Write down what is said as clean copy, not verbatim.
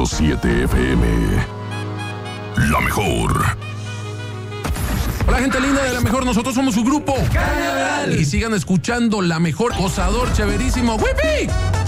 100.7 FM. La mejor. Hola, gente linda de La Mejor, nosotros somos su grupo Cañaveral. y sigan escuchando La Mejor, gozador, chéverísimo. ¡Wipi!